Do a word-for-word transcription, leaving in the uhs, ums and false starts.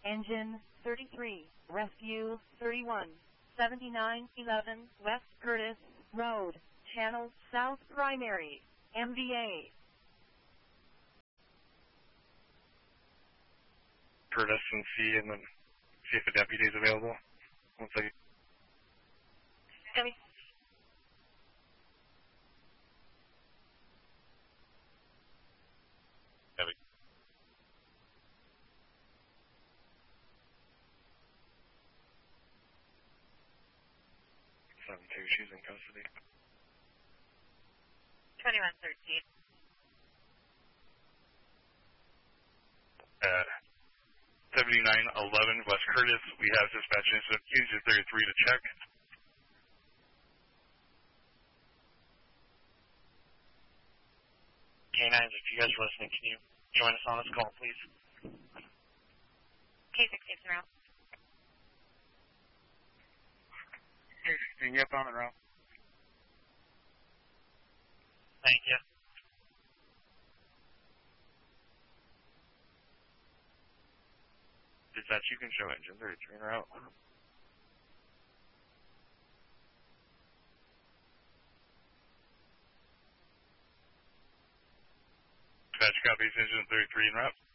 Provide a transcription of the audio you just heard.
Engine thirty-three, Rescue thirty-one, seventy-nine eleven West Curtis Road, Channel South Primary, M V A. Curtis and see, and then see if a deputy is available. One second. Debbie. Debbie. seven two, she's in custody. twenty-one thirteen. Uh, seventy-nine eleven West Curtis, we have dispatch incident user thirty-three to check. K nines, if you guys are listening, can you join us on this call, please? K sixteen en route. K sixteen, yep, on the route. Thank you. Dispatch, you can show engine thirty-three en route. Dispatch copies engine thirty-three en route.